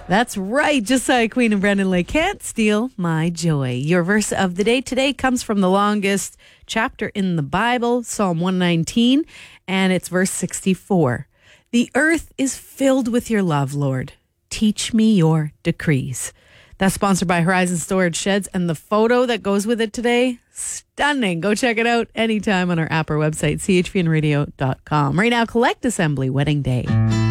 That's right. Josiah Queen and Brendan Lake can't steal my joy. Your verse of the day today comes from the longest chapter in the Bible, Psalm 119, and it's verse 64. The earth is filled with your love, Lord. Teach me your decrees. That's sponsored by Horizon Storage Sheds, and the photo that goes with it today, stunning. Go check it out anytime on our app or website, chvnradio.com. Right now, Collect Assembly Wedding Day.